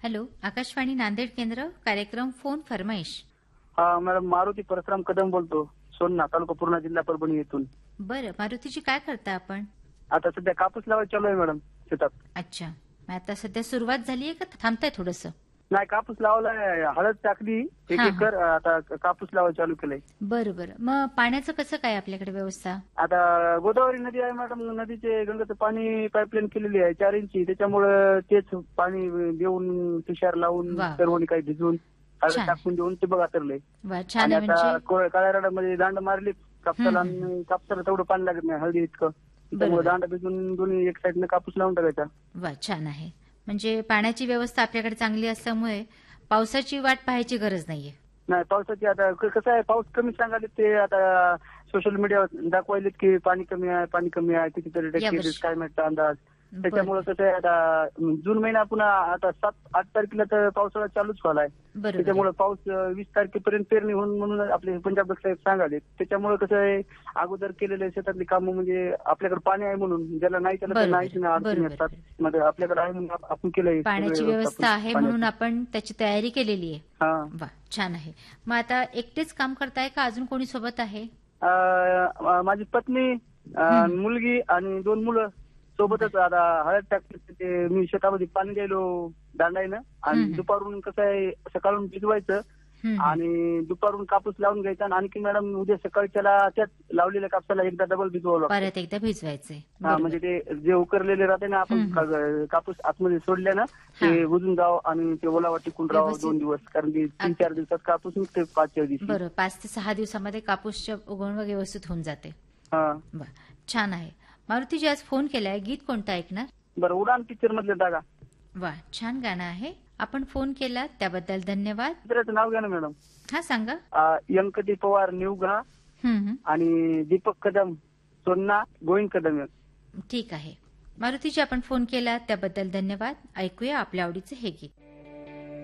Hello, Akashvani Nanded केंद्र, कार्यक्रम phone फरमाईश. हा मॅडम, मारुती परशुराम कदम बोलतो, सोन्ना, तालुका पूर्णा, जिल्हा परभणी येथून. बरं, मारुतीजी काय करता आपण? आता सध्या कापूस लावायला चालू आहे मॅडम शेतात. अच्छा, मग आता सध्या सुरुवात झाली आहे का थांबताय थोडंसं? नाही, कापूस लावलाय, हळद टाकली 1 हा, हा. एकर. आता कापूस लावायला चालू केलंय. बरं बरं. मग पाण्याचं कसं काय आपल्याकडे व्यवस्था? आता गोदावरी नदी आहे मॅडम, नदीचे गंगेचं पाणी पाईपलाईन केलेली आहे 4 इंची. त्याच्यामुळे तेच पाणी देऊन तुषार लावून वा, सर्वणी काही भिजवून हळद छान. टाकून देऊन ते बघा तरलंय. वा, छान आणि आहे आता म्हणजे. काळ्या राडामध्ये दांड मारली कापसाला, हम्म. आणि कापसाला तेवढं पाणी लागत नाही हळदी इतकं. त्यामुळे बरोबर. दांड भिजून दोन्ही एक साईडने कापूस लावून टाकायचा. वा, छान आहे. म्हणजे पाण्याची व्यवस्था आपल्याकडे चांगली असल्यामुळे पावसाची वाट पाहायची गरज नाहीये. नाही, पावसाची आता कसं आहे, पाऊस कमी सांगाले ते आता सोशल मीडियावर दाखवायलेत की पाणी कमी आहे कितीतरी टक्के यावर्षी. क्लायमेटचा अंदाज. बरं. त्याच्यामुळे कसं आहे, आता जून महिना पुन्हा आता 7-8 तारखेला तर पावसाळा चालूच व्हायलाय. बरोबर आहे. त्याच्यामुळे पाऊस 20 तारखेपर्यंत पेरणी होऊन म्हणून आपले पंजाब साहेब सांगाले. त्याच्यामुळे कसं आहे, अगोदर केलेले शेतातली कामं म्हणजे आपल्याकडे पाणी आहे म्हणून, ज्याला नाही त्याला तर बरोबर नाहीच ना, अडचणी बरोबर असतात. बरोबर. मध्ये आपल्याकडे आहे म्हणून आपण केलंय पाण्याची सगळं व्यवस्था आहे पाण्याचं. म्हणून आपण त्याची तयारी केलेली आहे. हा. वा, छान आहे. मग आता एकटेच काम करताय का अजून कोणी सोबत आहे? माझी पत्नी, मुलगी आणि 2 मुलं सोबतच. आता हळद टाकते ते मी शेतामध्ये पाणी द्यायलो दांडायनं, आणि दुपारून कसं आहे, सकाळून भिजवायचं आणि दुपारून कापूस लावून घ्यायचा. आणि आणखी मॅडम उद्या सकाळच्याला त्याच लावलेल्या कापसाला एकदा डबल भिजवावं लागतं. परत एकदा भिजवायचंय. हा, म्हणजे ते जे उकरलेले राहते ना, आपण कापूस आतमध्ये सोडले ना, ते बुजून जावं आणि ते ओलावा टिकून राहावं 2 दिवस. कारण की 3-4 दिवसात कापूस निघते 5च्या दिवशी. बरं, 5 ते 6 दिवसामध्ये कापूसच्या उगवण व्यवस्थित होऊन जाते. हा. वा, छान आहे. मारुतीजी आज फोन केलाय, गीत कोणतं ऐकणार? बरं, उडान पिक्चर मधले जागा. वा, छान गाणं आहे. आपण फोन केला त्याबद्दल धन्यवाद. चित्राचं नाव घ्या ना मॅडम. हा, सांगा. व्यंकटी पवार निवघा आणि दीपक कदम सोन्ना, गोविंद कदम. ठीक आहे. मारुतीजी आपण फोन केला त्याबद्दल धन्यवाद. ऐकूया आपल्या आवडीचे हे गीत.